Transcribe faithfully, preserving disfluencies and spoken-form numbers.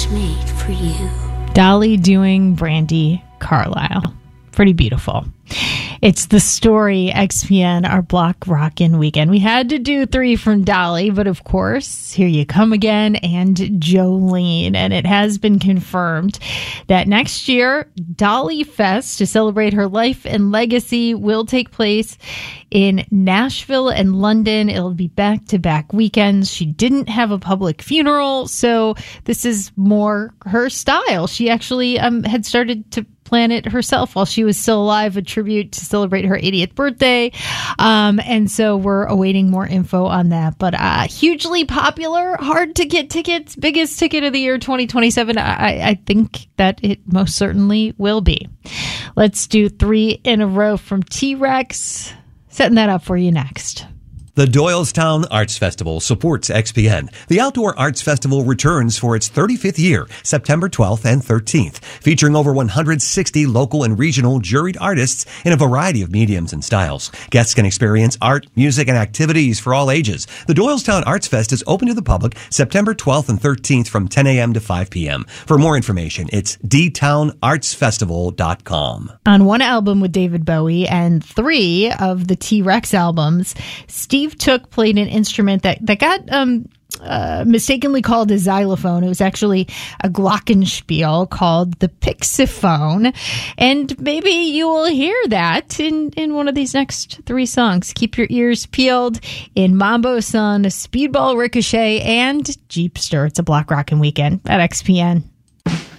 made for you. Dolly doing Brandi Carlile. Pretty beautiful. It's the story, X P N, our Block Rockin' Weekend. We had to do three from Dolly, but of course, Here You Come Again and Jolene. And it has been confirmed that next year, Dolly Fest, to celebrate her life and legacy, will take place in Nashville and London. It'll be back-to-back weekends. She didn't have a public funeral, so this is more her style. She actually um, had started to plan it herself while she was still alive, a tribute to celebrate her eightieth birthday. Um, and so we're awaiting more info on that. But uh, hugely popular, hard to get tickets, biggest ticket of the year twenty twenty-seven. I, I think that it most certainly will be. Let's do three in a row from T-Rex. Setting that up for you next. The Doylestown Arts Festival supports X P N. The Outdoor Arts Festival returns for its thirty-fifth year, September twelfth and thirteenth, featuring over one hundred sixty local and regional juried artists in a variety of mediums and styles. Guests can experience art, music, and activities for all ages. The Doylestown Arts Fest is open to the public September twelfth and thirteenth from ten a.m. to five p.m. For more information, it's d town arts festival dot com. On one album with David Bowie and three of the T-Rex albums, Steve Took played an instrument that, that got um, uh, mistakenly called a xylophone. It was actually a glockenspiel called the Pixiphone. And maybe you will hear that in, in one of these next three songs. Keep your ears peeled in Mambo Sun, Speedball Ricochet, and Jeepster. It's a Block Rockin' Weekend at X P N.